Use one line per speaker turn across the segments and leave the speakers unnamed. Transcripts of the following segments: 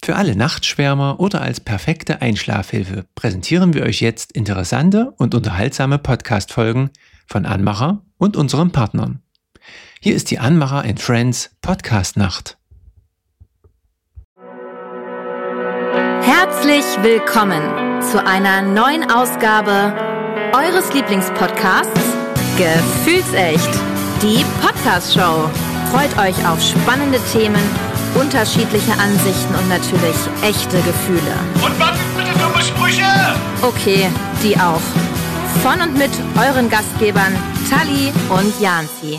Für alle Nachtschwärmer oder als perfekte Einschlafhilfe präsentieren wir euch jetzt interessante und unterhaltsame Podcast-Folgen von Anmacher und unseren Partnern. Hier ist die Anmacher & Friends Podcast-Nacht.
Herzlich willkommen zu einer neuen Ausgabe eures Lieblingspodcasts Gefühlsecht, die Podcast-Show. Freut euch auf spannende Themen, unterschiedliche Ansichten und natürlich echte Gefühle.
Und was bitte dumme Sprüche?
Okay, die auch. Von und mit euren Gastgebern Tali und Janzi.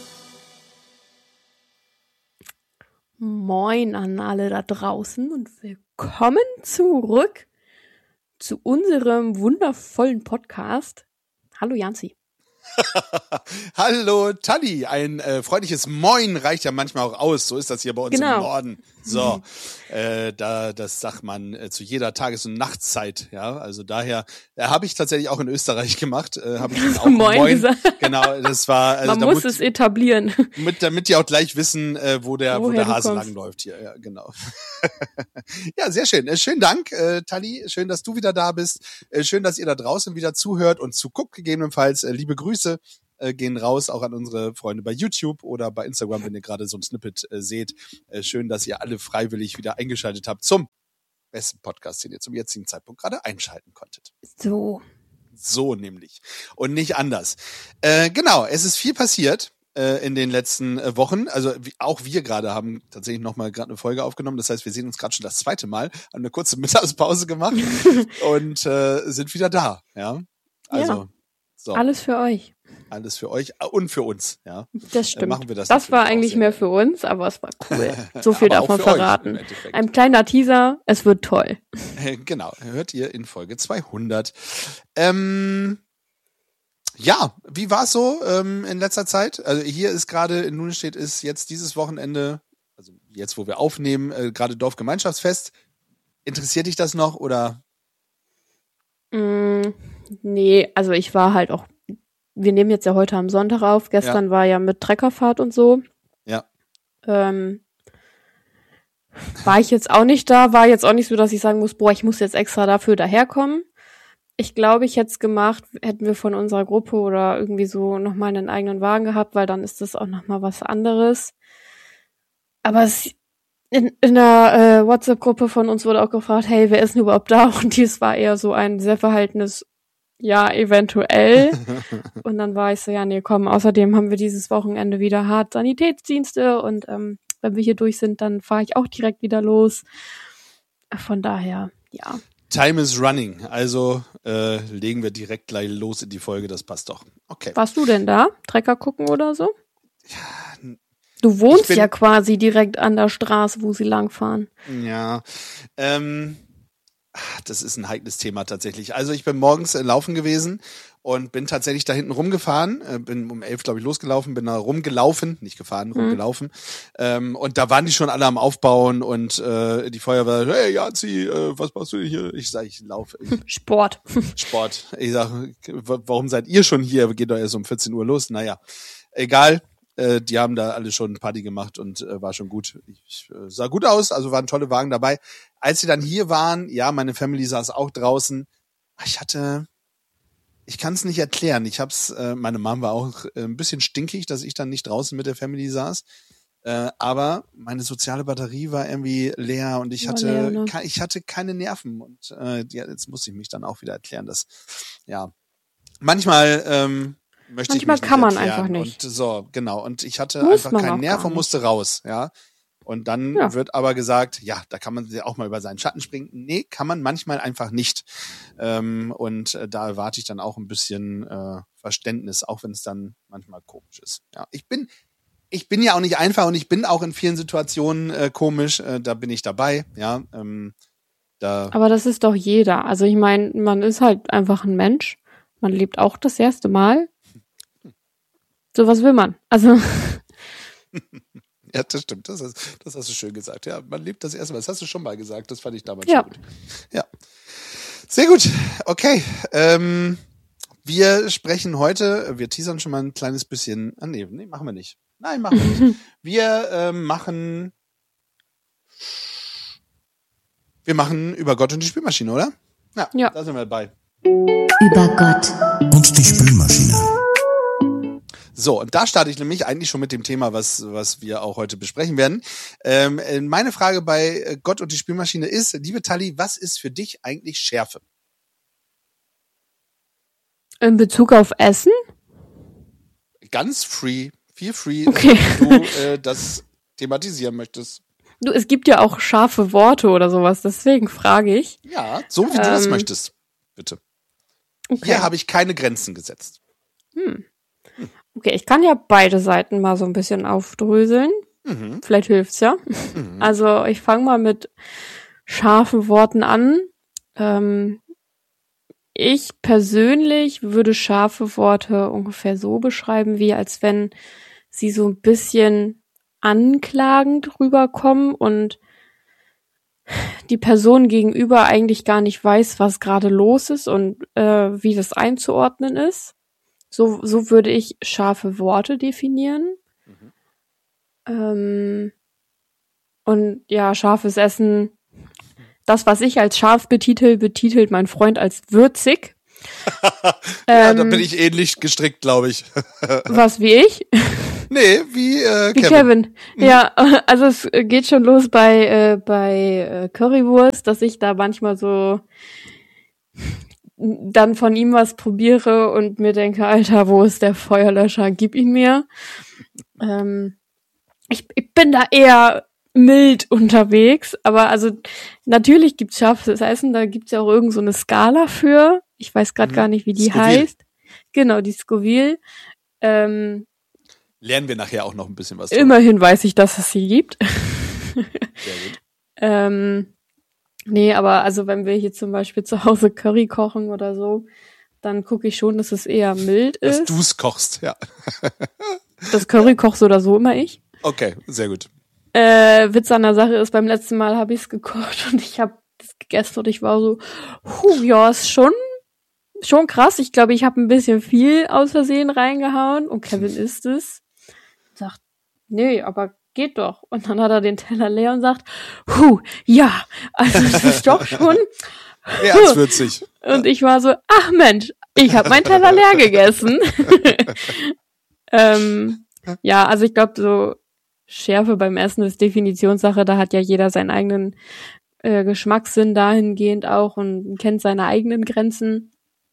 Moin an alle da draußen und willkommen zurück zu unserem wundervollen Podcast. Hallo Janzi.
Hallo Tali, ein freundliches Moin reicht ja manchmal auch aus, so ist das hier bei uns im Norden. So, das sagt man zu jeder Tages- und Nachtzeit, ja, also daher habe ich tatsächlich auch in Österreich gemacht, habe ich auch Moin gesagt. Genau, das war, also
man muss es etablieren.
Damit die auch gleich wissen, wo der Hase langläuft hier, ja, genau. Ja, sehr schön. Schönen Dank, Tali, schön, dass du wieder da bist, schön, dass ihr da draußen wieder zuhört und zuguckt gegebenenfalls, liebe Grüße gehen raus, auch an unsere Freunde bei YouTube oder bei Instagram, wenn ihr gerade so ein Snippet seht. Schön, dass ihr alle freiwillig wieder eingeschaltet habt zum besten Podcast, den ihr zum jetzigen Zeitpunkt gerade einschalten konntet. So nämlich. Und nicht anders. Genau, es ist viel passiert in den letzten Wochen. Also auch wir gerade haben tatsächlich nochmal gerade eine Folge aufgenommen. Das heißt, wir sehen uns gerade schon das zweite Mal, haben eine kurze Mittagspause gemacht und sind wieder da. Ja, also
ja.
So.
Alles für euch.
Alles für euch und für uns, ja.
Das stimmt.
Machen wir das
war eigentlich mehr für uns, aber es war cool. So viel darf man verraten. Ein kleiner Teaser, es wird toll.
Genau, hört ihr in Folge 200. Ja, wie war's so in letzter Zeit? Also hier ist gerade in Nunestedt ist jetzt dieses Wochenende, also jetzt wo wir aufnehmen, gerade Dorfgemeinschaftsfest. Interessiert dich das noch oder?
Nee, also ich war halt auch, wir nehmen jetzt ja heute am Sonntag auf, gestern war ja mit Treckerfahrt und so.
Ja.
War ich jetzt auch nicht da, war jetzt auch nicht so, dass ich sagen muss, boah, ich muss jetzt extra dafür daherkommen. Ich glaube, ich hätte es gemacht, hätten wir von unserer Gruppe oder irgendwie so nochmal einen eigenen Wagen gehabt, weil dann ist das auch nochmal was anderes. Aber in der WhatsApp-Gruppe von uns wurde auch gefragt, hey, wer ist denn überhaupt da? Und dies war eher so ein sehr verhaltenes, ja, eventuell. Und dann war ich so, ja, nee, komm, außerdem haben wir dieses Wochenende wieder hart Sanitätsdienste und wenn wir hier durch sind, dann fahre ich auch direkt wieder los. Von daher, ja.
Time is running, also legen wir direkt gleich los in die Folge, das passt doch. Okay.
Warst du denn da? Trecker gucken oder so? Ja, du wohnst ja quasi direkt an der Straße, wo sie langfahren.
Ja, das ist ein heikles Thema tatsächlich. Also ich bin morgens laufen gewesen und bin tatsächlich da hinten rumgefahren, bin um 11, glaube ich, losgelaufen, bin da rumgelaufen, nicht gefahren, rumgelaufen. Und da waren die schon alle am Aufbauen und die Feuerwehr, hey Janzi, was machst du denn hier? Ich sage, ich laufe.
Sport.
Ich sage, warum seid ihr schon hier? Geht doch erst um 14 Uhr los. Naja, egal. Die haben da alle schon Party gemacht und war schon gut. Ich sah gut aus, also waren tolle Wagen dabei. Als sie dann hier waren, ja, meine Family saß auch draußen. Ich kann es nicht erklären. Meine Mom war auch ein bisschen stinkig, dass ich dann nicht draußen mit der Family saß. Aber meine soziale Batterie war irgendwie leer und ich hatte keine Nerven. Und jetzt muss ich mich dann auch wieder erklären, dass, ja, manchmal
kann man einfach nicht.
Und so, genau. Und ich hatte einfach keinen Nerv und musste raus, ja. Und dann wird aber gesagt, ja, da kann man auch mal über seinen Schatten springen. Nee, kann man manchmal einfach nicht. Und da erwarte ich dann auch ein bisschen Verständnis, auch wenn es dann manchmal komisch ist. Ja, ich bin ja auch nicht einfach und ich bin auch in vielen Situationen komisch. Da bin ich dabei, ja.
Aber das ist doch jeder. Also ich meine, man ist halt einfach ein Mensch. Man lebt auch das erste Mal. So was will man. Also
ja, das stimmt. Das hast du schön gesagt. Ja, man lebt das erste Mal. Das hast du schon mal gesagt. Das fand ich damals schon gut. Ja. Sehr gut. Okay. Wir sprechen heute, wir teasern schon mal ein kleines bisschen. Nee, machen wir nicht. Nein, machen wir nicht. Wir machen wir machen über Gott und die Spülmaschine, oder?
Ja.
Da sind wir dabei.
Über Gott
und die Spülmaschine.
So, und da starte ich nämlich eigentlich schon mit dem Thema, was wir auch heute besprechen werden. Meine Frage bei Gott und die Spülmaschine ist, liebe Tali, was ist für dich eigentlich Schärfe?
In Bezug auf Essen?
Ganz free, feel free,
okay.
Wenn du das thematisieren möchtest.
Du, es gibt ja auch scharfe Worte oder sowas, deswegen frage ich.
Ja, so wie du das möchtest, bitte. Okay. Hier habe ich keine Grenzen gesetzt.
Okay, ich kann ja beide Seiten mal so ein bisschen aufdröseln. Vielleicht hilft's ja. Also ich fange mal mit scharfen Worten an. Ich persönlich würde scharfe Worte ungefähr so beschreiben, wie als wenn sie so ein bisschen anklagend rüberkommen und die Person gegenüber eigentlich gar nicht weiß, was gerade los ist und wie das einzuordnen ist. So würde ich scharfe Worte definieren. Und ja, scharfes Essen, das, was ich als scharf betitelt mein Freund als würzig.
Ja, da bin ich ähnlich gestrickt, glaube ich.
Was, wie ich?
Nee, wie
Kevin. Ja, also es geht schon los bei Currywurst, dass ich da manchmal so dann von ihm was probiere und mir denke, Alter, wo ist der Feuerlöscher? Gib ihn mir. Ich bin da eher mild unterwegs, aber also natürlich gibt's scharfes Essen, da gibt's ja auch irgend so eine Skala für. Ich weiß gerade gar nicht, wie die
Scoville
heißt. Genau, die Scoville.
Lernen wir nachher auch noch ein bisschen was.
Immerhin weiß ich, dass es sie gibt.
Sehr gut.
Nee, aber also wenn wir hier zum Beispiel zu Hause Curry kochen oder so, dann gucke ich schon, dass es eher mild ist.
Dass du's kochst, ja.
Das Curry kochst oder so immer ich.
Okay, sehr gut.
Witz an der Sache ist, beim letzten Mal habe ich es gekocht und ich habe das gegessen und ich war so, ja, ist schon krass. Ich glaube, ich habe ein bisschen viel aus Versehen reingehauen und Kevin isst es. Sagt, nee, aber geht doch. Und dann hat er den Teller leer und sagt, ja, also das ist doch schon
mehr als würzig.
Und ich war so, ach Mensch, ich habe meinen Teller leer gegessen. Ja, also ich glaube, so Schärfe beim Essen ist Definitionssache. Da hat ja jeder seinen eigenen Geschmackssinn dahingehend auch und kennt seine eigenen Grenzen.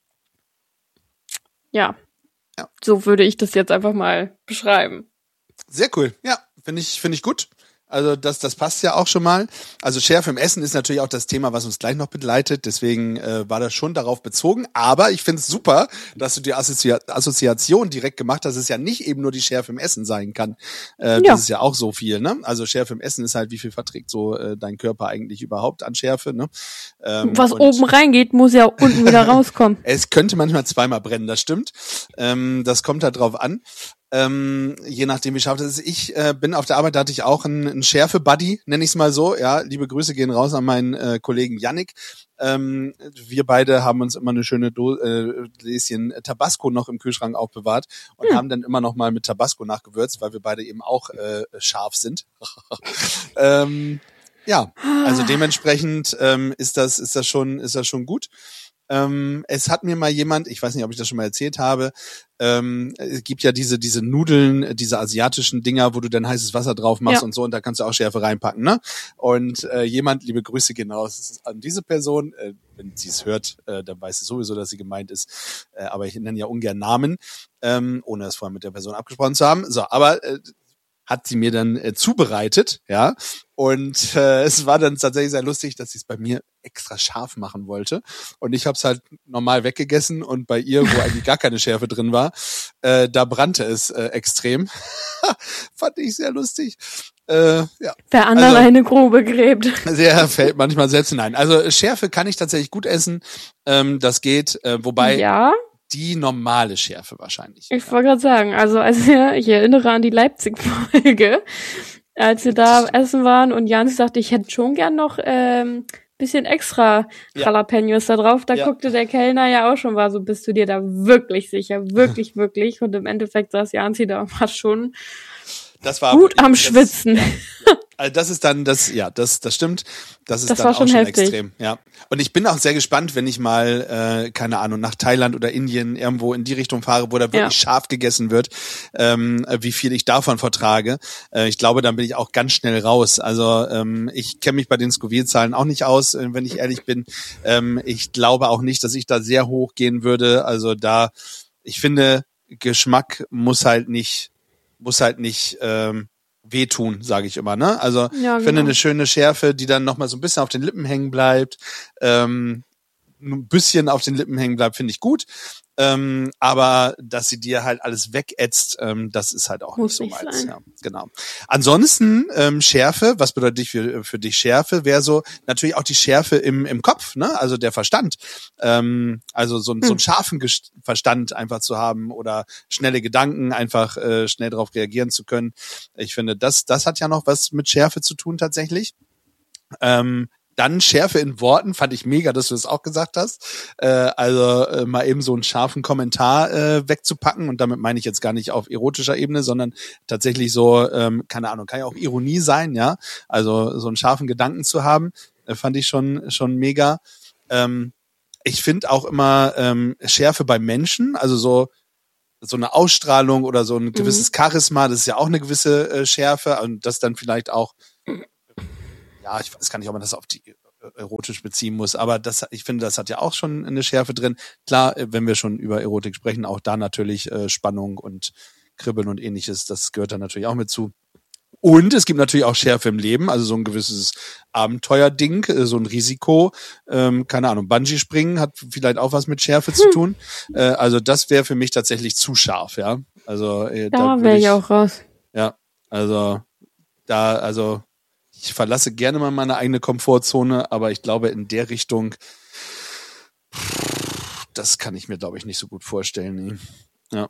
Ja, so würde ich das jetzt einfach mal beschreiben.
Sehr cool. Ja, finde ich gut. Also das passt ja auch schon mal. Also Schärfe im Essen ist natürlich auch das Thema, was uns gleich noch begleitet. Deswegen war das schon darauf bezogen. Aber ich finde es super, dass du die Assoziation direkt gemacht hast, dass es ja nicht eben nur die Schärfe im Essen sein kann. Das ist ja auch so viel, ne? Also Schärfe im Essen ist halt, wie viel verträgt so dein Körper eigentlich überhaupt an Schärfe, ne?
Was oben reingeht, muss ja unten wieder rauskommen.
Es könnte manchmal zweimal brennen, das stimmt. Das kommt halt drauf an. Je nachdem, wie scharf das ist. Ich bin auf der Arbeit, da hatte ich auch einen Schärfe-Buddy, nenne ich es mal so. Ja, liebe Grüße gehen raus an meinen Kollegen Yannick. Wir beide haben uns immer eine schöne Gläschen Tabasco noch im Kühlschrank aufbewahrt und haben dann immer noch mal mit Tabasco nachgewürzt, weil wir beide eben auch scharf sind. Ja, also dementsprechend ist das schon gut. Es hat mir mal jemand, ich weiß nicht, ob ich das schon mal erzählt habe, es gibt ja diese Nudeln, diese asiatischen Dinger, wo du dann heißes Wasser drauf machst und so, und da kannst du auch Schärfe reinpacken, ne? Und jemand, liebe Grüße gehen raus an diese Person, wenn sie es hört, dann weiß sie sowieso, dass sie gemeint ist, aber ich nenne ja ungern Namen, ohne es vorher mit der Person abgesprochen zu haben. So, aber hat sie mir dann zubereitet, ja, und es war dann tatsächlich sehr lustig, dass sie es bei mir extra scharf machen wollte, und ich habe es halt normal weggegessen, und bei ihr, wo eigentlich gar keine Schärfe drin war, da brannte es extrem. Fand ich sehr lustig. Ja.
Wer anderen eine Grube gräbt.
Der fällt manchmal selbst hinein. Also Schärfe kann ich tatsächlich gut essen, das geht, wobei die normale Schärfe wahrscheinlich.
Ich wollte gerade sagen, also ich erinnere an die Leipzig-Folge, als wir da essen waren und Jans sagte, ich hätte schon gern noch bisschen extra Jalapenos da drauf. Da guckte der Kellner ja auch schon, war so, bist du dir da wirklich sicher? Wirklich, wirklich? Und im Endeffekt saß Jansi da und war schon
Das war
gut am Schwitzen.
Ja. Also das ist dann das stimmt. Das ist dann
war
auch schon
heftig.
Extrem. Ja. Und ich bin auch sehr gespannt, wenn ich mal, keine Ahnung, nach Thailand oder Indien irgendwo in die Richtung fahre, wo da wirklich scharf gegessen wird, wie viel ich davon vertrage. Ich glaube, dann bin ich auch ganz schnell raus. Also ich kenne mich bei den Scoville-Zahlen auch nicht aus, wenn ich ehrlich bin. Ich glaube auch nicht, dass ich da sehr hoch gehen würde. Also ich finde, Geschmack muss halt nicht wehtun, sage ich immer, ne? Also ich finde eine schöne Schärfe, die dann nochmal so ein bisschen auf den Lippen hängen bleibt, ein bisschen auf den Lippen hängen bleibt, finde ich gut. Aber dass sie dir halt alles wegätzt, das ist halt auch
muss
nicht so meins.
sein.
Ja, genau. Ansonsten Schärfe, was bedeutet für dich Schärfe? Wäre so natürlich auch die Schärfe im Kopf, ne? Also der Verstand. Also so einen scharfen Verstand einfach zu haben oder schnelle Gedanken, einfach schnell darauf reagieren zu können. Ich finde, das hat ja noch was mit Schärfe zu tun tatsächlich. Dann Schärfe in Worten, fand ich mega, dass du das auch gesagt hast. Also mal eben so einen scharfen Kommentar wegzupacken, und damit meine ich jetzt gar nicht auf erotischer Ebene, sondern tatsächlich so, keine Ahnung, kann ja auch Ironie sein, ja. Also so einen scharfen Gedanken zu haben, fand ich schon mega. Ich finde auch immer Schärfe bei Menschen, also so eine Ausstrahlung oder so ein gewisses Charisma, das ist ja auch eine gewisse Schärfe, und das dann vielleicht auch, ja, ich weiß gar nicht, ob man das auf die erotisch beziehen muss, aber ich finde, das hat ja auch schon eine Schärfe drin. Klar, wenn wir schon über Erotik sprechen, auch da natürlich Spannung und Kribbeln und ähnliches, das gehört da natürlich auch mit zu. Und es gibt natürlich auch Schärfe im Leben, also so ein gewisses Abenteuerding, so ein Risiko, keine Ahnung, Bungee-Springen hat vielleicht auch was mit Schärfe zu tun. Also das wäre für mich tatsächlich zu scharf, ja. Also
da wäre ich auch raus.
Ja, also ich verlasse gerne mal meine eigene Komfortzone, aber ich glaube, in der Richtung, das kann ich mir, glaube ich, nicht so gut vorstellen. Nee.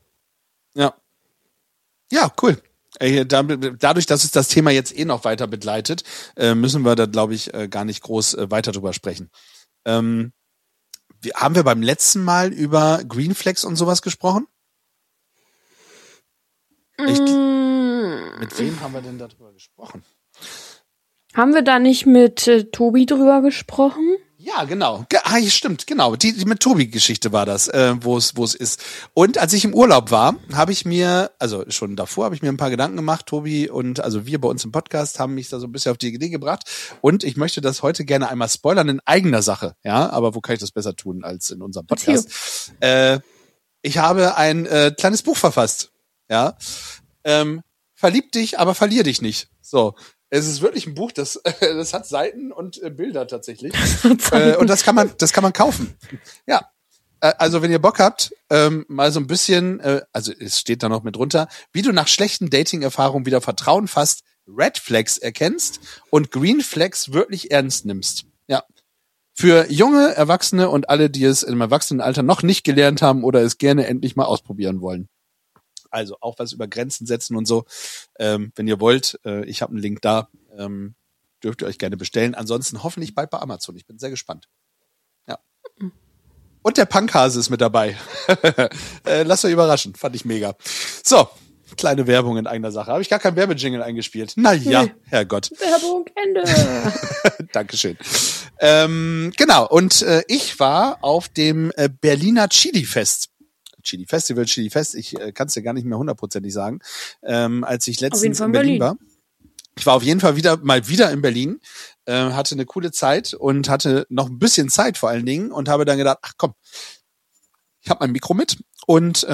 Ja, cool. Dadurch, dass es das Thema jetzt noch weiter begleitet, müssen wir da, glaube ich, gar nicht groß weiter drüber sprechen. Haben wir beim letzten Mal über Green Flags und sowas gesprochen? Mit wem haben wir denn darüber gesprochen?
Haben wir da nicht mit Tobi drüber gesprochen?
Ja, genau. Stimmt, genau. Die mit Tobi-Geschichte war das, wo es ist. Und als ich im Urlaub war, habe ich mir ein paar Gedanken gemacht. Tobi und also wir bei uns im Podcast haben mich da so ein bisschen auf die Idee gebracht. Und ich möchte das heute gerne einmal spoilern in eigener Sache. Ja, aber wo kann ich das besser tun als in unserem Podcast? Ich habe ein kleines Buch verfasst. Ja. Verlieb dich, aber verlier dich nicht. So. Es ist wirklich ein Buch, das hat Seiten und Bilder tatsächlich. Und das kann man kaufen. Ja. Also wenn ihr Bock habt, mal so ein bisschen, also es steht da noch mit drunter, wie du nach schlechten Dating-Erfahrungen wieder Vertrauen fasst, Red Flags erkennst und Green Flags wirklich ernst nimmst. Ja. Für junge Erwachsene und alle, die es im Erwachsenenalter noch nicht gelernt haben oder es gerne endlich mal ausprobieren wollen. Also auch was über Grenzen setzen und so. Wenn ihr wollt, ich habe einen Link da, dürft ihr euch gerne bestellen. Ansonsten hoffentlich bald bei Amazon. Ich bin sehr gespannt. Ja. Und der Punkhase ist mit dabei. Lasst euch überraschen. Fand ich mega. So, kleine Werbung in eigener Sache. Habe ich gar keinen Werbejingle eingespielt. Naja, Herrgott.
Werbung, Ende.
Dankeschön. Genau, und ich war auf dem Berliner Chili-Fest. Chili Fest, ich kann es dir gar nicht mehr hundertprozentig sagen, als ich letztens in Berlin war. Ich war auf jeden Fall wieder in Berlin, hatte eine coole Zeit und hatte noch ein bisschen Zeit vor allen Dingen und habe dann gedacht, ach komm, ich habe mein Mikro mit und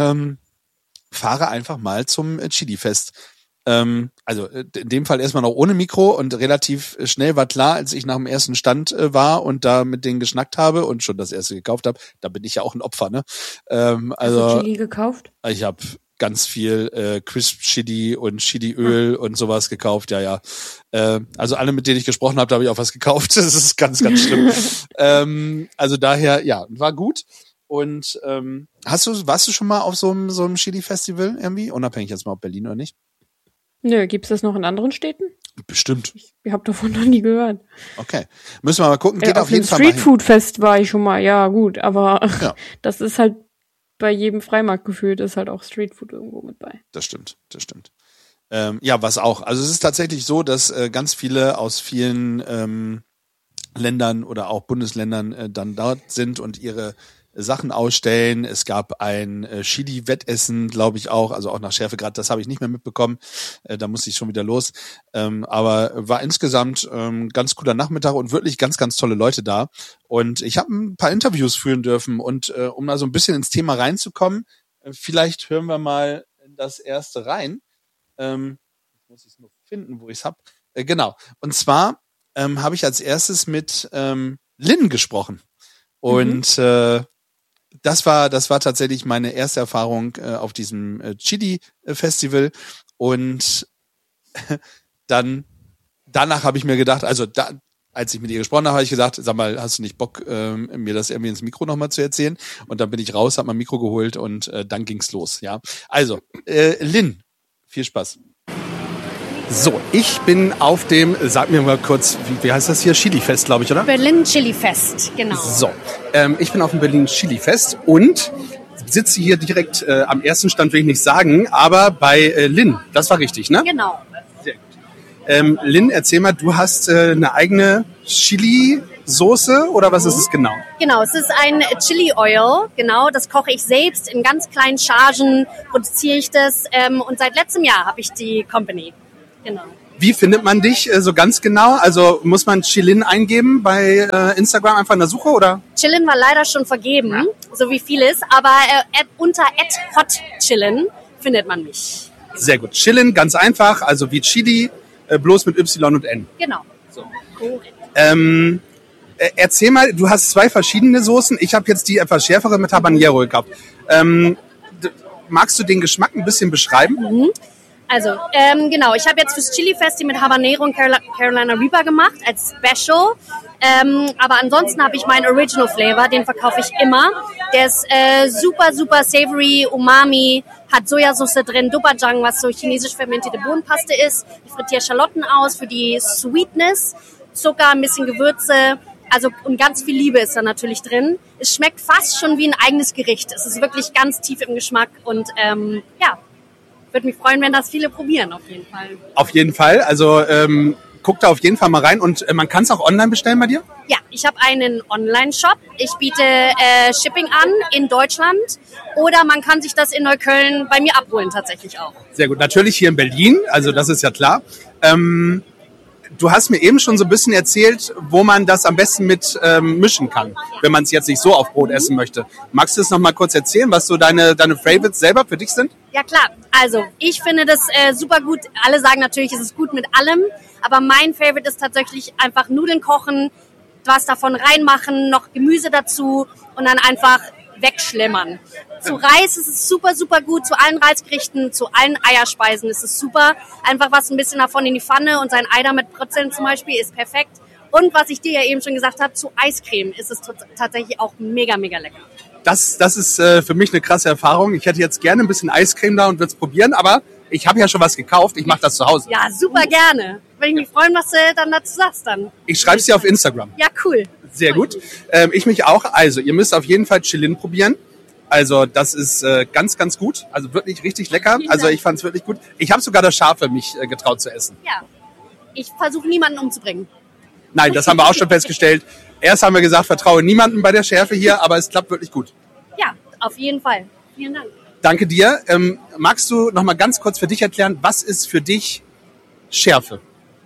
fahre einfach mal zum Chili-Fest. Also in dem Fall erstmal noch ohne Mikro und relativ schnell war klar, als ich nach dem ersten Stand war und da mit denen geschnackt habe und schon das erste gekauft habe, da bin ich ja auch ein Opfer, ne? Also
hast du Chili gekauft?
Ich habe ganz viel Crisp Chili und Chiliöl und sowas gekauft, ja. Also alle, mit denen ich gesprochen habe, da habe ich auch was gekauft. Das ist ganz, ganz schlimm. Also daher, ja, war gut. Und warst du schon mal auf so einem Chili-Festival irgendwie? Unabhängig jetzt mal ob Berlin oder nicht?
Nö, gibt's das noch in anderen Städten?
Bestimmt.
Ich habe davon noch nie gehört.
Okay. Müssen wir mal gucken. Geht auf jeden Fall mal hin.
Streetfood-Fest war ich schon mal, ja gut, aber das ist halt bei jedem Freimarkt gefühlt, ist halt auch Streetfood irgendwo mit bei.
Das stimmt. Ja, was auch. Also es ist tatsächlich so, dass ganz viele aus vielen Ländern oder auch Bundesländern dann dort sind und ihre Sachen ausstellen. Es gab ein Chili-Wettessen, glaube ich auch, also auch nach Schärfegrad, das habe ich nicht mehr mitbekommen, da musste ich schon wieder los. Aber war insgesamt ganz cooler Nachmittag und wirklich ganz, ganz tolle Leute da. Und ich habe ein paar Interviews führen dürfen und um da so ein bisschen ins Thema reinzukommen, vielleicht hören wir mal in das erste rein. Muss ich es nur finden, wo ich es habe. Genau. Und zwar habe ich als erstes mit Lynn gesprochen. Und das war tatsächlich meine erste Erfahrung auf diesem Chili-Festival. Und danach habe ich mir gedacht, also als ich mit ihr gesprochen habe, habe ich gesagt, sag mal, hast du nicht Bock, mir das irgendwie ins Mikro nochmal zu erzählen? Und dann bin ich raus, habe mein Mikro geholt und dann ging's los. Ja, also Lynn, viel Spaß.
So, ich bin auf dem, sag mir mal kurz, wie heißt das hier? Chili-Fest, glaube ich, oder?
Berlin Chili-Fest, genau.
So, ich bin auf dem Berlin Chili-Fest und sitze hier direkt am ersten Stand, will ich nicht sagen, aber bei Lynn. Das war richtig, ne?
Genau.
Sehr gut. Lynn, erzähl mal, du hast eine eigene Chili-Soße oder was ist es genau?
Genau, es ist ein Chili Oil, genau, das koche ich selbst in ganz kleinen Chargen, produziere ich das und seit letztem Jahr habe ich die Company. Genau.
Wie findet man dich so ganz genau? Also muss man Chillin eingeben bei Instagram einfach in der Suche, oder?
Chillin war leider schon vergeben, so wie vieles, aber unter @hotchillin findet man mich.
Sehr gut. Chillin, ganz einfach, also wie Chili, bloß mit Y und N.
Genau. So. Korrekt.
Erzähl mal, du hast 2 verschiedene Soßen. Ich habe jetzt die etwas schärfere mit Habanero gekauft. Magst du den Geschmack ein bisschen beschreiben?
Also, genau, ich habe jetzt fürs Chili-Fest die mit Habanero und Carolina Reaper gemacht als Special. Aber ansonsten habe ich meinen Original Flavor, den verkaufe ich immer. Der ist super, super savory, umami, hat Sojasauce drin, Doppajang, was so chinesisch fermentierte Bohnenpaste ist. Ich frittiere Schalotten aus für die Sweetness, Zucker, ein bisschen Gewürze. Also, und ganz viel Liebe ist da natürlich drin. Es schmeckt fast schon wie ein eigenes Gericht. Es ist wirklich ganz tief im Geschmack und ja. Würde mich freuen, wenn das viele probieren, auf jeden Fall.
Auf jeden Fall. Also guck da auf jeden Fall mal rein. Und man kann es auch online bestellen bei dir?
Ja, ich habe einen Online-Shop. Ich biete Shipping an in Deutschland. Oder man kann sich das in Neukölln bei mir abholen, tatsächlich auch.
Sehr gut. Natürlich hier in Berlin. Also das ist ja klar. Du hast mir eben schon so ein bisschen erzählt, wo man das am besten mit mischen kann, wenn man es jetzt nicht so auf Brot essen möchte. Magst du das noch mal kurz erzählen, was so deine Favorites selber für dich sind?
Ja klar, also ich finde das super gut. Alle sagen natürlich, es ist gut mit allem, aber mein Favorite ist tatsächlich einfach Nudeln kochen, was davon reinmachen, noch Gemüse dazu und dann einfach wegschlemmern. Zu Reis ist es super, super gut, zu allen Reisgerichten, zu allen Eierspeisen ist es super. Einfach was ein bisschen davon in die Pfanne und sein Ei da mit Brötzeln zum Beispiel ist perfekt. Und was ich dir ja eben schon gesagt habe, zu Eiscreme ist es tatsächlich auch mega, mega lecker.
Das ist für mich eine krasse Erfahrung. Ich hätte jetzt gerne ein bisschen Eiscreme da und würde es probieren, aber ich habe ja schon was gekauft. Ich mache das zu Hause.
Ja, super gerne. Würde ich mich freuen, was du dann dazu sagst dann.
Ich schreibe es dir auf Instagram.
Ja, cool.
Sehr gut. Ich mich auch. Also, ihr müsst auf jeden Fall Chillin probieren. Also, das ist ganz, ganz gut. Also wirklich richtig lecker. Also, ich fand es wirklich gut. Ich habe sogar das Scharfe mich getraut zu essen.
Ja. Ich versuche niemanden umzubringen.
Nein, das haben wir auch schon festgestellt. Erst haben wir gesagt, vertraue niemandem bei der Schärfe hier, aber es klappt wirklich gut.
Ja, auf jeden Fall. Vielen Dank.
Danke dir. Magst du noch mal ganz kurz für dich erklären, was ist für dich Schärfe?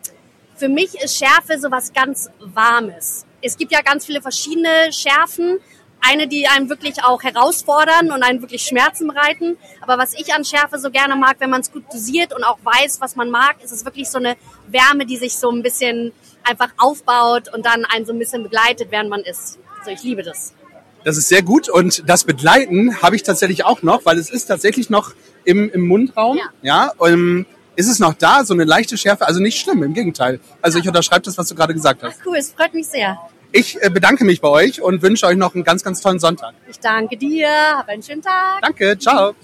Für mich ist Schärfe sowas ganz Warmes. Es gibt ja ganz viele verschiedene Schärfen. Eine, die einen wirklich auch herausfordern und einen wirklich Schmerzen bereiten. Aber was ich an Schärfe so gerne mag, wenn man es gut dosiert und auch weiß, was man mag, ist es wirklich so eine Wärme, die sich so ein bisschen einfach aufbaut und dann einen so ein bisschen begleitet, während man isst. Also ich liebe das.
Das ist sehr gut und das Begleiten habe ich tatsächlich auch noch, weil es ist tatsächlich noch im Mundraum. Ja, ist es noch da, so eine leichte Schärfe? Also nicht schlimm, im Gegenteil. Also ich unterschreibe das, was du gerade gesagt hast.
Ach cool, es freut mich sehr.
Ich bedanke mich bei euch und wünsche euch noch einen ganz, ganz tollen Sonntag.
Ich danke dir, hab einen schönen Tag.
Danke, ciao.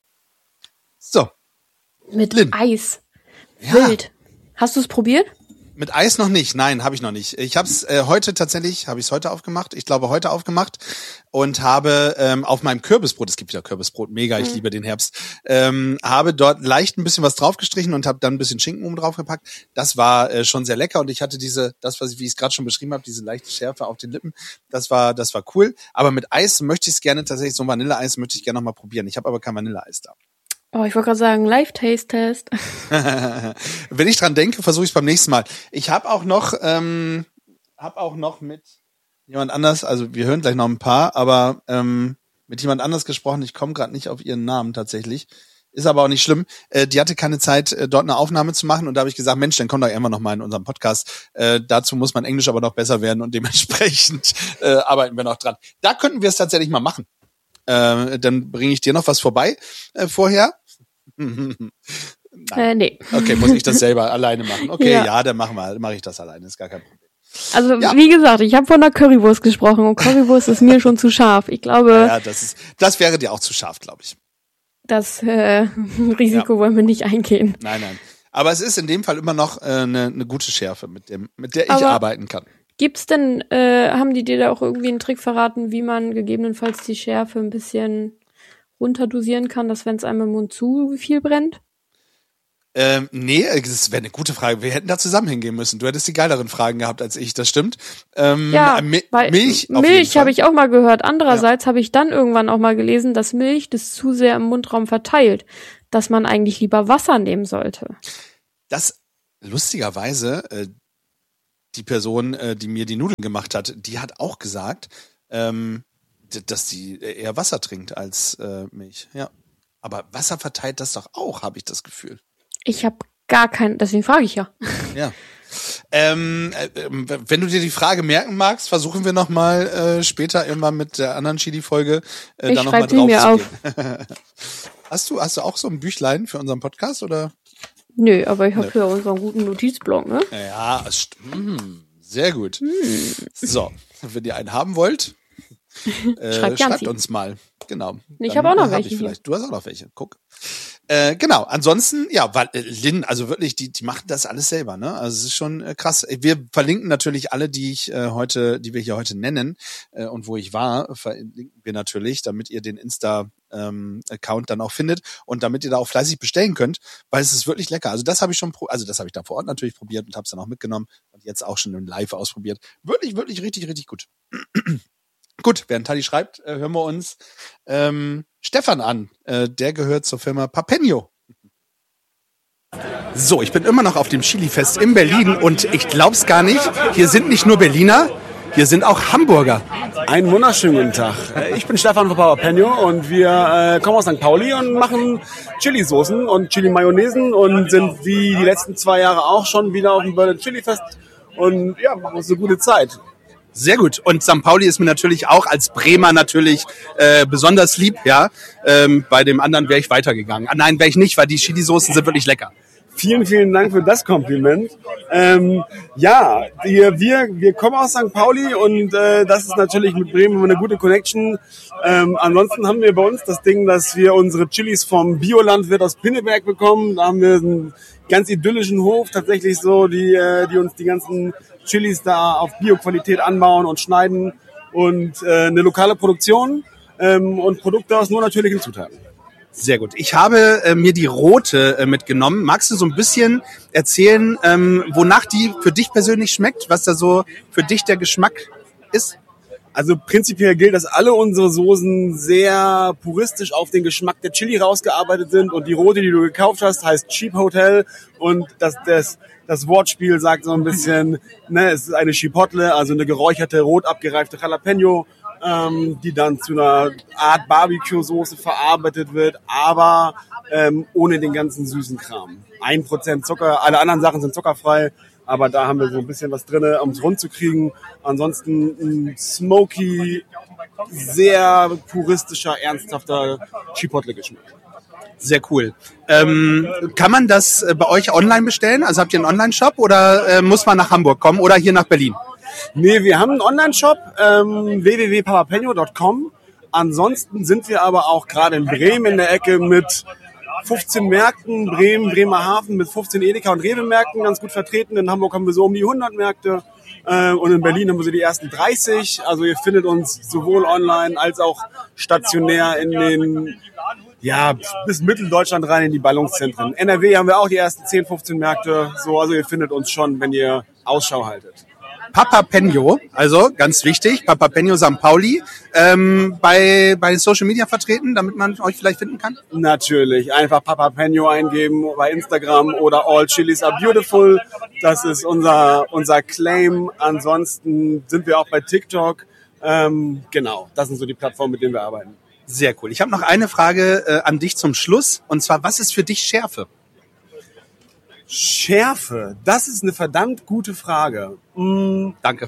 So.
Mit
Lynn.
Eis.
Ja.
Wild. Hast du es probiert?
Mit Eis noch nicht, nein, habe ich noch nicht. Ich habe es heute aufgemacht, ich glaube heute aufgemacht und habe auf meinem Kürbisbrot, es gibt wieder Kürbisbrot, mega, ich liebe den Herbst, habe dort leicht ein bisschen was draufgestrichen und habe dann ein bisschen Schinken oben drauf gepackt. Das war schon sehr lecker und ich hatte wie ich es gerade schon beschrieben habe, diese leichte Schärfe auf den Lippen, das war cool. Aber mit Eis möchte ich es gerne tatsächlich, so ein Vanilleeis möchte ich gerne noch mal probieren. Ich habe aber kein Vanilleeis da.
Oh, ich wollte gerade sagen, Live-Taste-Test.
Wenn ich dran denke, versuche ich es beim nächsten Mal. Ich habe auch noch mit jemand anders, also wir hören gleich noch ein paar, aber mit jemand anders gesprochen. Ich komme gerade nicht auf ihren Namen tatsächlich. Ist aber auch nicht schlimm. Die hatte keine Zeit, dort eine Aufnahme zu machen und da habe ich gesagt, Mensch, dann komm doch irgendwann noch mal in unserem Podcast. Dazu muss mein Englisch aber noch besser werden und dementsprechend arbeiten wir noch dran. Da könnten wir es tatsächlich mal machen. Dann bringe ich dir noch was vorbei vorher.
Nee.
Okay, muss ich das selber alleine machen? Okay, ja dann mache ich das alleine, ist gar kein Problem.
Also wie gesagt, ich habe von der Currywurst gesprochen und Currywurst ist mir schon zu scharf. Ich glaube,
ja, das wäre dir auch zu scharf, glaube ich.
Das Risiko wollen wir nicht eingehen.
Nein. Aber es ist in dem Fall immer noch eine gute Schärfe, mit der ich arbeiten kann.
Gibt's denn, haben die dir da auch irgendwie einen Trick verraten, wie man gegebenenfalls die Schärfe ein bisschen runterdosieren kann, dass wenn es einem im Mund zu viel brennt?
Nee, das wäre eine gute Frage. Wir hätten da zusammen hingehen müssen. Du hättest die geileren Fragen gehabt als ich, das stimmt. Milch
habe ich auch mal gehört. Andererseits habe ich dann irgendwann auch mal gelesen, dass Milch das zu sehr im Mundraum verteilt, dass man eigentlich lieber Wasser nehmen sollte.
Das, lustigerweise, die Person, die mir die Nudeln gemacht hat, die hat auch gesagt, dass sie eher Wasser trinkt als Milch. Ja, aber Wasser verteilt das doch auch, habe ich das Gefühl.
Ich habe gar keinen, deswegen frage ich ja.
Ja. Wenn du dir die Frage merken magst, versuchen wir noch mal später irgendwann mit der anderen Chili-Folge da noch mal drauf zu gehen. Hast du auch so ein Büchlein für unseren Podcast oder?
Nö, aber ich habe ja unseren guten Notizblock, ne?
Ja, sehr gut. So, wenn ihr einen haben wollt, schreibt uns mal. Genau.
Ich habe auch noch welche.
Du hast auch noch welche. Guck. Genau. Ansonsten, ja, weil Lynn, also wirklich, die machen das alles selber, ne? Also es ist schon krass. Wir verlinken natürlich alle, die wir hier heute nennen und wo ich war, verlinken wir natürlich, damit ihr den Insta-Account dann auch findet und damit ihr da auch fleißig bestellen könnt, weil es ist wirklich lecker. Also das habe ich das habe ich da vor Ort natürlich probiert und habe es dann auch mitgenommen und jetzt auch schon live ausprobiert. Wirklich, wirklich richtig, richtig gut. Gut, während Tali schreibt, hören wir uns Stefan an. Der gehört zur Firma Papenio. So, ich bin immer noch auf dem Chili-Fest in Berlin und ich glaub's gar nicht, hier sind nicht nur Berliner, hier sind auch Hamburger.
Einen wunderschönen guten Tag. Ich bin Stefan von Papenio und wir kommen aus St. Pauli und machen Chili-Soßen und Chili-Mayonnaisen und sind wie die letzten 2 Jahre auch schon wieder auf dem Berlin Chili-Fest und ja, machen uns eine gute Zeit.
Sehr gut. Und St. Pauli ist mir natürlich auch als Bremer natürlich besonders lieb, ja. Bei dem anderen wäre ich weitergegangen. Nein, wäre ich nicht, weil die Chili-Soßen sind wirklich lecker.
Vielen, vielen Dank für das Kompliment. Wir kommen aus St. Pauli und das ist natürlich mit Bremen eine gute Connection. Ansonsten haben wir bei uns das Ding, dass wir unsere Chilis vom Biolandwirt aus Pinneberg bekommen. Da haben wir einen ganz idyllischen Hof, tatsächlich so, die uns die ganzen Chilis da auf Bioqualität anbauen und schneiden und eine lokale Produktion und Produkte aus nur natürlichen Zutaten.
Sehr gut. Ich habe mir die rote mitgenommen. Magst du so ein bisschen erzählen, wonach die für dich persönlich schmeckt? Was da so für dich der Geschmack ist?
Also prinzipiell gilt, dass alle unsere Soßen sehr puristisch auf den Geschmack der Chili rausgearbeitet sind. Und die rote, die du gekauft hast, heißt Cheap Hotel. Und das Wortspiel sagt so ein bisschen, es ist eine Chipotle, also eine geräucherte, rot abgereifte Jalapeno, die dann zu einer Art Barbecue-Soße verarbeitet wird, aber ohne den ganzen süßen Kram. 1% Zucker, alle anderen Sachen sind zuckerfrei, aber da haben wir so ein bisschen was drin, um es rund zu kriegen. Ansonsten ein smoky, sehr puristischer, ernsthafter Chipotle-Geschmack.
Sehr cool. Kann man das bei euch online bestellen? Also habt ihr einen Online-Shop oder muss man nach Hamburg kommen oder hier nach Berlin?
Nee, wir haben einen Online-Shop, www.papapenio.com. Ansonsten sind wir aber auch gerade in Bremen in der Ecke mit 15 Märkten, Bremerhaven mit 15 Edeka und Rewe-Märkten ganz gut vertreten. In Hamburg haben wir so um die 100 Märkte und in Berlin haben wir so die ersten 30. Also ihr findet uns sowohl online als auch stationär in den, bis Mitteldeutschland rein in die Ballungszentren. NRW haben wir auch die ersten 10, 15 Märkte. So, also ihr findet uns schon, wenn ihr Ausschau haltet.
Papa Peño, also ganz wichtig, Papa Peño St. Pauli, bei Social Media vertreten, damit man euch vielleicht finden kann?
Natürlich, einfach Papa Peño eingeben bei Instagram oder All Chilis are beautiful. Das ist unser Claim. Ansonsten sind wir auch bei TikTok. Genau, das sind so die Plattformen, mit denen wir arbeiten.
Sehr cool. Ich habe noch eine Frage an dich zum Schluss, und zwar, was ist für dich Schärfe?
Schärfe, das ist eine verdammt gute Frage.
Danke.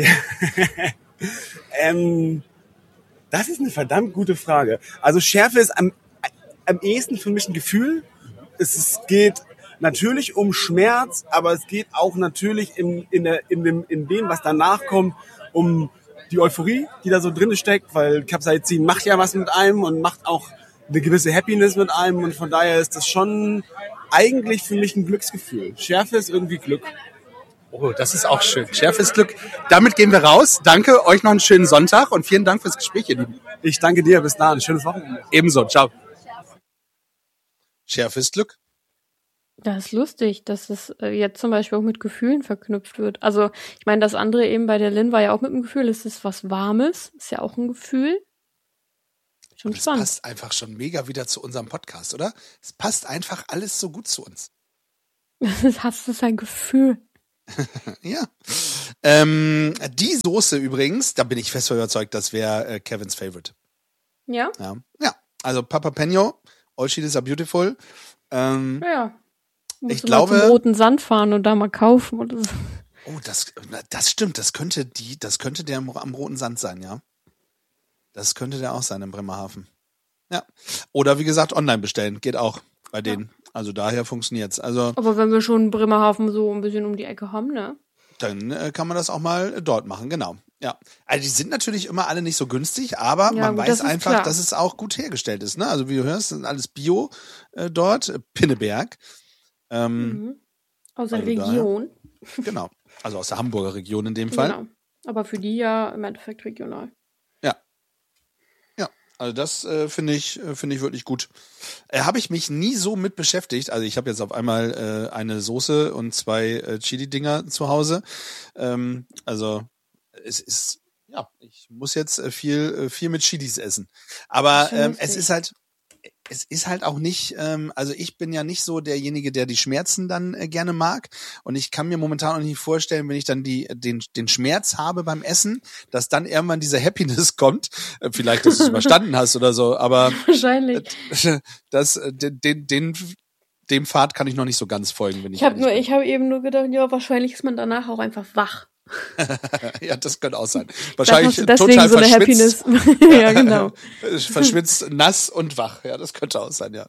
Das ist eine verdammt gute Frage. Also Schärfe ist am ehesten für mich ein Gefühl. Es geht natürlich um Schmerz, aber es geht auch natürlich in dem, was danach kommt, um die Euphorie, die da so drin steckt, weil Capsaicin macht ja was mit einem und macht auch eine gewisse Happiness mit einem, und von daher ist das schon eigentlich für mich ein Glücksgefühl. Schärfe ist irgendwie Glück.
Oh, das ist auch schön. Schärfe ist Glück. Damit gehen wir raus. Danke, euch noch einen schönen Sonntag und vielen Dank fürs Gespräch, ihr Lieben.
Ich danke dir, bis dahin. Schönes Wochenende.
Ebenso, ciao. Schärfe ist Glück.
Das ist lustig, dass es jetzt zum Beispiel auch mit Gefühlen verknüpft wird. Also ich meine, das andere eben bei der Lynn war ja auch mit dem Gefühl, es ist was Warmes, ist ja auch ein Gefühl. Schon
das
spannend.
Passt einfach schon mega wieder zu unserem Podcast, oder? Es passt einfach alles so gut zu uns.
Das ist ein Gefühl.
Ja. Die Soße übrigens, da bin ich fest überzeugt, das wäre Kevins Favorite.
Ja?
Ja, also Papa Peño, All Chilis are beautiful.
Ja.
Ich glaube,
mal zum Roten Sand fahren und da mal kaufen oder so.
Oh, das stimmt, das könnte der am Roten Sand sein, ja. Das könnte der auch sein im Bremerhaven. Ja. Oder wie gesagt, online bestellen. Geht auch bei denen. Also daher funktioniert's. Also,
aber wenn wir schon Bremerhaven so ein bisschen um die Ecke haben, ne?
Dann kann man das auch mal dort machen, genau. Ja. Also die sind natürlich immer alle nicht so günstig, aber man weiß einfach, klar, dass es auch gut hergestellt ist. Ne? Also wie du hörst, sind alles Bio dort. Pinneberg.
Aus der Region.
Daher, genau. Also aus der Hamburger Region in dem Fall.
Genau. Aber für die ja im Endeffekt regional.
Also das finde ich wirklich gut. Habe ich mich nie so mit beschäftigt. Also ich habe jetzt auf einmal eine Soße und 2 Chili-Dinger zu Hause. Also es ist, ich muss jetzt viel mit Chilis essen. Aber es ist halt auch nicht, also ich bin ja nicht so derjenige, der die Schmerzen dann gerne mag. Und ich kann mir momentan auch nicht vorstellen, wenn ich dann den Schmerz habe beim Essen, dass dann irgendwann dieser Happiness kommt. Vielleicht, dass du es überstanden hast oder so, aber
wahrscheinlich.
Dem Pfad kann ich noch nicht so ganz folgen, wenn ich
Ich habe eben nur gedacht, ja, wahrscheinlich ist man danach auch einfach wach.
Ja, das könnte auch sein. Wahrscheinlich
total so verschwitzt. Ja, genau.
Verschwitzt, nass und wach. Ja, das könnte auch sein, ja.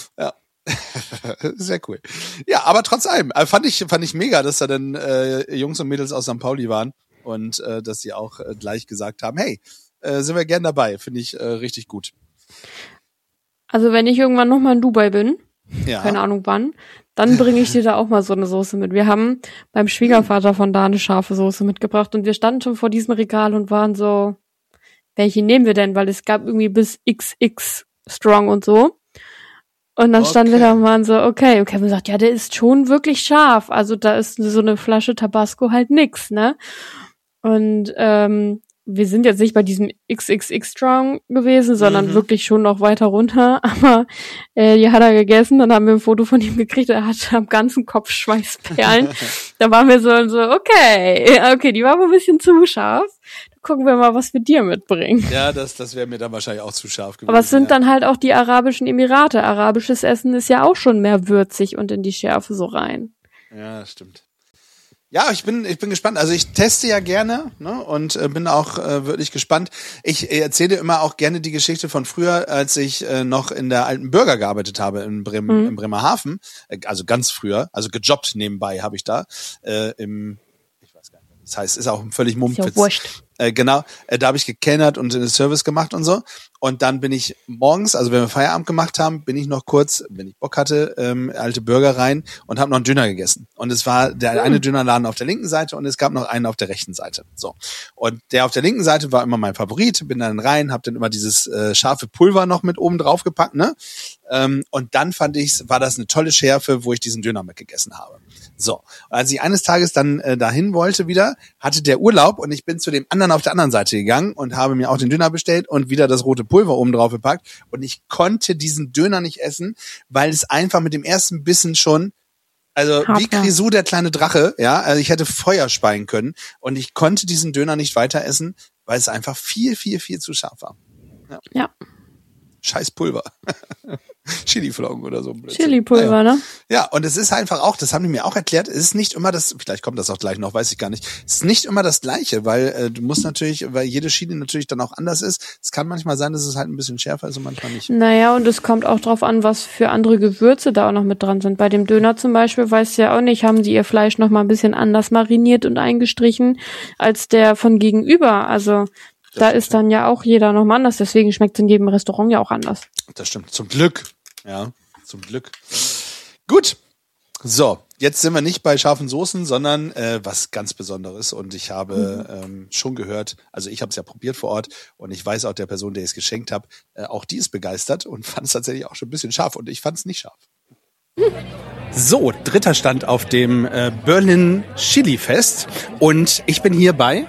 Sehr cool. Ja, aber trotz allem, fand ich mega, dass da dann Jungs und Mädels aus St. Pauli waren und dass sie auch gleich gesagt haben, hey, sind wir gern dabei. Finde ich richtig gut.
Also wenn ich irgendwann nochmal in Dubai bin, keine Ahnung wann, dann bringe ich dir da auch mal so eine Soße mit. Wir haben beim Schwiegervater von da eine scharfe Soße mitgebracht und wir standen schon vor diesem Regal und waren so, welche nehmen wir denn? Weil es gab irgendwie bis XX Strong und so. Und dann standen wir da und waren so, okay. Und Kevin sagt, ja, der ist schon wirklich scharf. Also da ist so eine Flasche Tabasco halt nix, ne? Und wir sind jetzt nicht bei diesem XXX Strong gewesen, sondern wirklich schon noch weiter runter. Aber die hat er gegessen, dann haben wir ein Foto von ihm gekriegt, er hatte am ganzen Kopf Schweißperlen. Da waren wir so, okay, die war wohl ein bisschen zu scharf. Dann gucken wir mal, was wir dir mitbringen.
Ja, das wäre mir dann wahrscheinlich auch zu scharf gewesen.
Aber es sind dann halt auch die Arabischen Emirate. Arabisches Essen ist ja auch schon mehr würzig und in die Schärfe so rein.
Ja, stimmt. Ja, ich bin gespannt. Also ich teste ja gerne, ne, und bin auch wirklich gespannt. Ich erzähle immer auch gerne die Geschichte von früher, als ich noch in der alten Bürger gearbeitet habe in im Bremerhaven. Also ganz früher, also gejobbt nebenbei habe ich da. Ich weiß gar nicht, das heißt, ist auch völlig Mumpitz.
Ist ja wurscht.
Genau, da habe ich gekellnert und den Service gemacht und so. Und dann bin ich morgens, also wenn wir Feierabend gemacht haben, bin ich noch kurz, wenn ich Bock hatte, alte Burger rein und habe noch einen Döner gegessen. Und es war der eine Dönerladen auf der linken Seite und es gab noch einen auf der rechten Seite. So. Und der auf der linken Seite war immer mein Favorit, bin dann rein, habe dann immer dieses scharfe Pulver noch mit oben drauf gepackt, ne? Und dann war das eine tolle Schärfe, wo ich diesen Döner mitgegessen habe. So, als ich eines Tages dann dahin wollte wieder, hatte der Urlaub und ich bin zu dem anderen auf der anderen Seite gegangen und habe mir auch den Döner bestellt und wieder das rote Pulver oben drauf gepackt und ich konnte diesen Döner nicht essen, weil es einfach mit dem ersten Bissen schon, also wie Grisou der kleine Drache, ja, also ich hätte Feuer speien können und ich konnte diesen Döner nicht weiter essen, weil es einfach viel, viel, viel zu scharf war.
Ja.
Scheiß Pulver. Chili-Flocken oder so.
Chili-Pulver, ne?
Ja, und es ist einfach auch, das haben die mir auch erklärt, es ist nicht immer das, vielleicht kommt das auch gleich noch, weiß ich gar nicht, es ist nicht immer das Gleiche, weil du musst natürlich, weil jede Chili natürlich dann auch anders ist. Es kann manchmal sein, dass es halt ein bisschen schärfer ist und manchmal nicht.
Naja, und es kommt auch drauf an, was für andere Gewürze da auch noch mit dran sind. Bei dem Döner zum Beispiel, weißt du ja auch nicht, haben die ihr Fleisch noch mal ein bisschen anders mariniert und eingestrichen als der von gegenüber. Also da ist dann ja auch jeder nochmal anders, deswegen schmeckt es in jedem Restaurant ja auch anders.
Das stimmt, zum Glück. Ja, zum Glück. Gut, so, jetzt sind wir nicht bei scharfen Soßen, sondern was ganz Besonderes. Und ich habe schon gehört, also ich habe es ja probiert vor Ort und ich weiß auch der Person, der ich es geschenkt habe, auch die ist begeistert und fand es tatsächlich auch schon ein bisschen scharf und ich fand es nicht scharf. So, dritter Stand auf dem Berlin Chili Fest und ich bin hier bei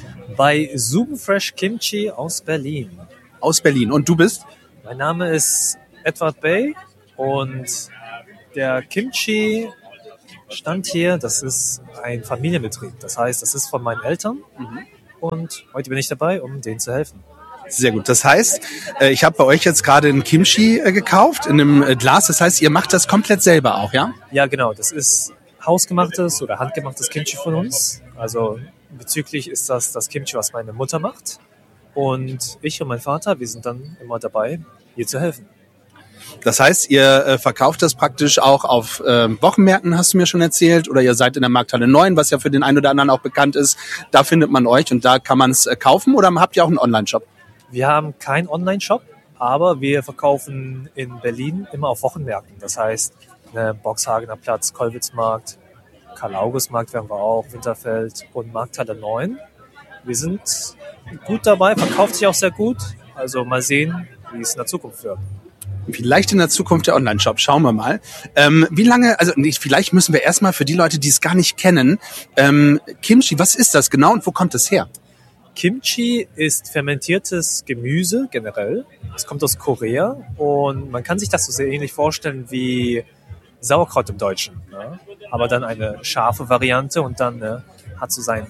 Zoom Fresh Kimchi aus Berlin.
Aus Berlin. Und du bist?
Mein Name ist Edward Bay und der Kimchi stand hier, das ist ein Familienbetrieb. Das heißt, das ist von meinen Eltern und heute bin ich dabei, um denen zu helfen.
Sehr gut. Das heißt, ich habe bei euch jetzt gerade ein Kimchi gekauft in einem Glas. Das heißt, ihr macht das komplett selber auch, ja?
Ja, genau. Das ist hausgemachtes oder handgemachtes Kimchi von uns. Also bezüglich ist das Kimchi, was meine Mutter macht. Und ich und mein Vater, wir sind dann immer dabei, ihr zu helfen.
Das heißt, ihr verkauft das praktisch auch auf Wochenmärkten, hast du mir schon erzählt, oder ihr seid in der Markthalle 9, was ja für den einen oder anderen auch bekannt ist. Da findet man euch und da kann man es kaufen, oder habt ihr auch einen Online-Shop?
Wir haben keinen Online-Shop, aber wir verkaufen in Berlin immer auf Wochenmärkten. Das heißt, Boxhagener Platz, Kollwitzmarkt, Karl-August-Markt werden wir auch, Winterfeld und Markthalle 9. Wir sind gut dabei, verkauft sich auch sehr gut. Also mal sehen, wie es in der Zukunft wird.
Vielleicht in der Zukunft der Online-Shop, schauen wir mal. Wie lange, also vielleicht müssen wir erstmal für die Leute, die es gar nicht kennen, Kimchi, was ist das genau und wo kommt es her?
Kimchi ist fermentiertes Gemüse generell. Es kommt aus Korea und man kann sich das so sehr ähnlich vorstellen wie Sauerkraut im Deutschen. Ne? Aber dann eine scharfe Variante und dann hat so seinen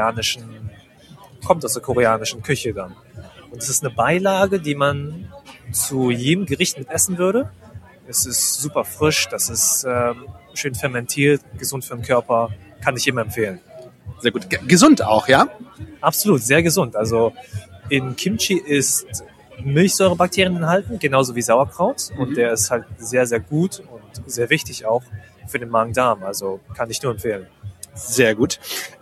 kommt aus der koreanischen Küche dann. Und es ist eine Beilage, die man zu jedem Gericht mit essen würde. Es ist super frisch, das ist schön fermentiert, gesund für den Körper, kann ich jedem empfehlen.
Sehr gut. Gesund auch, ja?
Absolut, sehr gesund. Also in Kimchi ist Milchsäurebakterien enthalten, genauso wie Sauerkraut. Und der ist halt sehr, sehr gut und sehr wichtig auch für den Magen-Darm. Also kann ich nur empfehlen.
Sehr gut.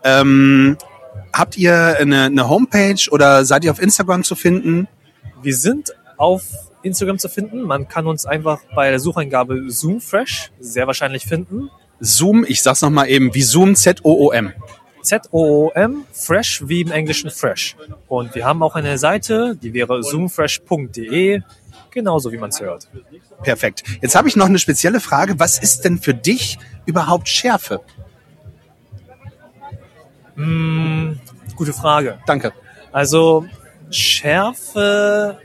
Habt ihr eine Homepage oder seid ihr auf Instagram zu finden?
Wir sind auf Instagram zu finden. Man kann uns einfach bei der Sucheingabe Zoom Fresh sehr wahrscheinlich finden.
Zoom, ich sag's nochmal eben, wie Zoom, Z-O-O-M.
Z-O-O-M, Fresh wie im Englischen Fresh. Und wir haben auch eine Seite, die wäre zoomfresh.de, genauso wie man es hört.
Perfekt. Jetzt habe ich noch eine spezielle Frage. Was ist denn für dich überhaupt Schärfe?
Gute Frage.
Danke.
Also Schärfe,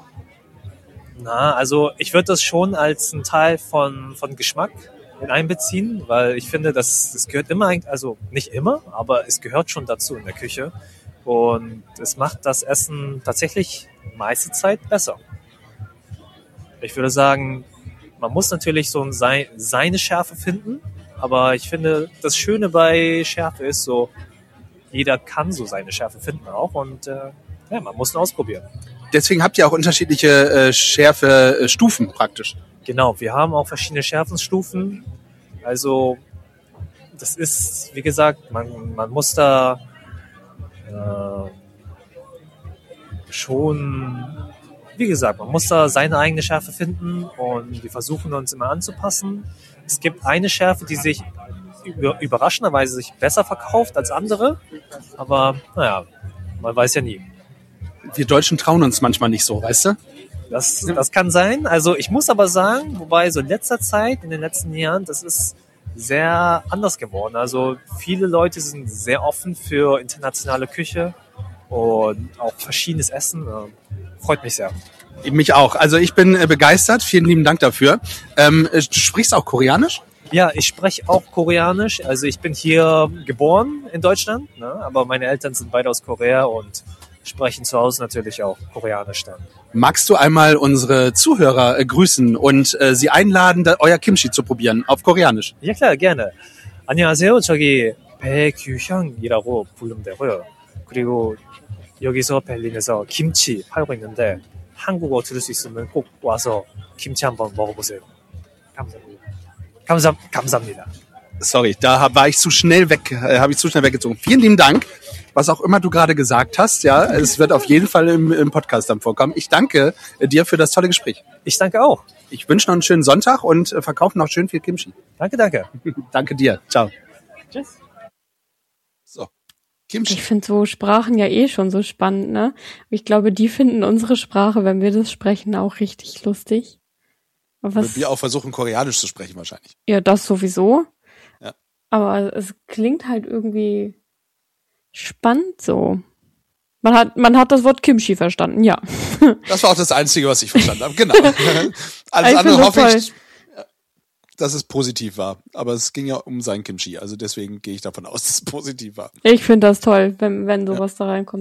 also ich würde das schon als einen Teil von Geschmack mit einbeziehen, weil ich finde, das gehört immer, also nicht immer, aber es gehört schon dazu in der Küche und es macht das Essen tatsächlich meiste Zeit besser. Ich würde sagen, man muss natürlich so seine Schärfe finden, aber ich finde, das Schöne bei Schärfe ist so, jeder kann so seine Schärfe finden auch und man muss ihn ausprobieren.
Deswegen habt ihr auch unterschiedliche Schärfestufen praktisch.
Genau, wir haben auch verschiedene Schärfenstufen. Also das ist, wie gesagt, man muss da schon, wie gesagt, man muss da seine eigene Schärfe finden und wir versuchen uns immer anzupassen. Es gibt eine Schärfe, die sich überraschenderweise sich besser verkauft als andere, aber naja, man weiß ja nie.
Wir Deutschen trauen uns manchmal nicht so, weißt du?
Das kann sein. Also ich muss aber sagen, wobei so in letzter Zeit, in den letzten Jahren, das ist sehr anders geworden. Also viele Leute sind sehr offen für internationale Küche und auch verschiedenes Essen. Freut mich sehr.
Mich auch. Also ich bin begeistert. Vielen lieben Dank dafür. Du sprichst auch Koreanisch?
Ja, ich spreche auch Koreanisch. Also ich bin hier geboren in Deutschland, ne? Aber meine Eltern sind beide aus Korea und sprechen zu Hause natürlich auch Koreanisch dann.
Magst du einmal unsere Zuhörer grüßen und sie einladen, euer Kimchi zu probieren auf Koreanisch?
Ja klar, gerne. 안녕하세요. 저기 배규현이라고 부르면 되고요. 그리고 여기서 벨린에서 김치 팔고 있는데 한국어 들을 수 있으면 꼭 와서 김치 한번 먹어보세요. 감사합니다.
Sorry, da war ich zu schnell weggezogen. Vielen lieben Dank. Was auch immer du gerade gesagt hast, ja, es wird auf jeden Fall im Podcast dann vorkommen. Ich danke dir für das tolle Gespräch.
Ich danke auch.
Ich wünsche noch einen schönen Sonntag und verkaufe noch schön viel Kimchi.
Danke.
Danke dir. Ciao.
Tschüss.
So, Kimchi.
Ich finde so Sprachen ja eh schon so spannend, ne? Ich glaube, die finden unsere Sprache, wenn wir das sprechen, auch richtig lustig.
Wir auch versuchen, Koreanisch zu sprechen wahrscheinlich.
Ja, das sowieso.
Ja.
Aber es klingt halt irgendwie spannend so. Man hat das Wort Kimchi verstanden, ja.
Das war auch das Einzige, was ich verstanden habe. Genau. Alles andere hoffe ich, dass es positiv war. Aber es ging ja um sein Kimchi. Also deswegen gehe ich davon aus, dass es positiv war.
Ich finde das toll, wenn sowas da reinkommt.